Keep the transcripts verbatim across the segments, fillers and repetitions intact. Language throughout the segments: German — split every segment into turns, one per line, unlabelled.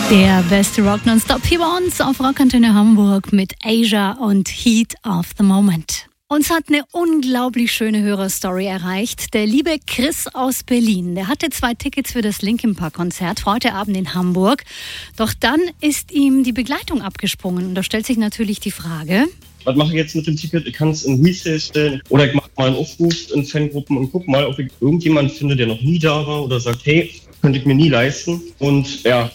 Der beste Rock nonstop hier bei uns auf Rockantenne Hamburg mit Asia und Heat of the Moment. Uns hat eine unglaublich schöne Hörerstory erreicht. Der liebe Chris aus Berlin, der hatte zwei Tickets für das Linkin Park Konzert heute Abend in Hamburg. Doch dann ist ihm die Begleitung abgesprungen. Und da stellt sich natürlich die Frage:
Was mache ich jetzt mit dem Ticket? Ich kann es in Resale stellen oder ich mache mal einen Aufruf in Fangruppen und guck mal, ob ich irgendjemanden finde, der noch nie da war oder sagt, hey, könnte ich mir nie leisten. Und ja,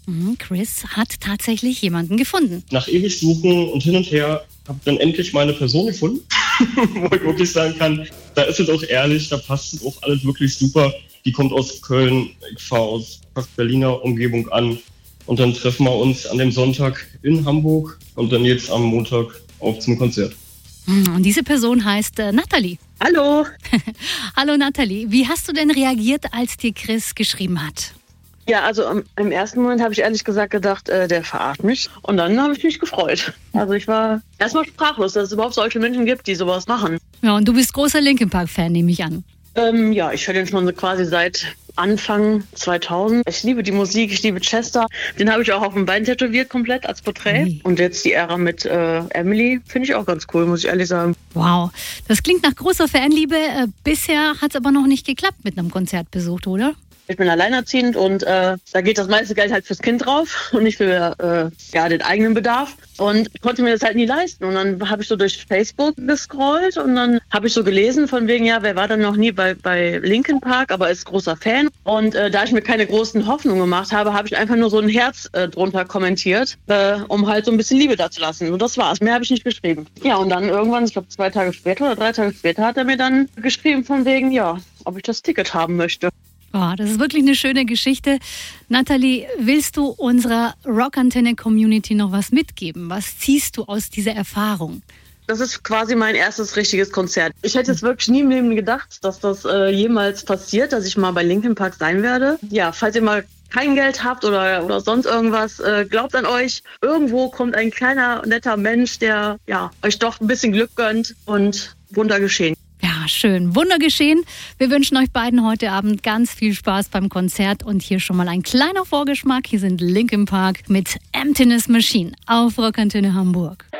Chris hat tatsächlich jemanden gefunden.
nach ewig Suchen und hin und her habe ich dann endlich meine Person gefunden, wo ich wirklich sagen kann, da ist es auch ehrlich, da passt es auch alles wirklich super. Die kommt aus Köln, ich fahre aus fast Berliner Umgebung an und dann treffen wir uns an dem Sonntag in Hamburg und dann jetzt am Montag auf zum Konzert.
Und diese Person heißt äh, Nathalie.
Hallo.
Hallo Nathalie, wie hast du denn reagiert, als dir Chris geschrieben hat?
Ja, also im, im ersten Moment habe ich ehrlich gesagt gedacht, äh, der verarscht mich. Und dann habe ich mich gefreut. Also ich war erstmal sprachlos, dass es überhaupt solche Menschen gibt, die sowas machen.
Ja, und du bist großer Linkin Park-Fan, nehme ich an.
Ähm, ja, ich höre den schon so quasi seit Anfang zweitausend. Ich liebe die Musik, ich liebe Chester. Den habe ich auch auf dem Bein tätowiert, komplett als Porträt. Hey. Und jetzt die Ära mit äh, Emily finde ich auch ganz cool, muss ich ehrlich sagen.
Wow, das klingt nach großer Fanliebe. Äh, bisher hat es aber noch nicht geklappt mit einem Konzertbesuch, oder?
Ich bin alleinerziehend und äh, da geht das meiste Geld halt fürs Kind drauf und nicht für äh, ja, den eigenen Bedarf. Und ich konnte mir das halt nie leisten. Und dann habe ich so durch Facebook gescrollt und dann habe ich so gelesen von wegen, ja, wer war dann noch nie bei, bei Linkin Park, aber ist großer Fan. Und äh, da ich mir keine großen Hoffnungen gemacht habe, habe ich einfach nur so ein Herz äh, drunter kommentiert, äh, um halt so ein bisschen Liebe da zu lassen. Und das war's. Mehr habe ich nicht geschrieben. Ja, und dann irgendwann, ich glaube zwei Tage später oder drei Tage später, hat er mir dann geschrieben von wegen, ja, ob ich das Ticket haben möchte.
Oh, das ist wirklich eine schöne Geschichte. Nathalie, willst du unserer Rockantenne-Community noch was mitgeben? Was ziehst du aus dieser Erfahrung?
Das ist quasi mein erstes richtiges Konzert. Ich hätte jetzt wirklich nie im Leben gedacht, dass das äh, jemals passiert, dass ich mal bei Linkin Park sein werde. Ja, falls ihr mal kein Geld habt oder, oder sonst irgendwas, äh, glaubt an euch. Irgendwo kommt ein kleiner, netter Mensch, der ja, euch doch ein bisschen Glück gönnt und Wunder geschehen.
Ja, schön. Wunder geschehen. Wir wünschen euch beiden heute Abend ganz viel Spaß beim Konzert und hier schon mal ein kleiner Vorgeschmack. Hier sind Linkin Park mit Emptiness Machine auf Rockantenne Hamburg.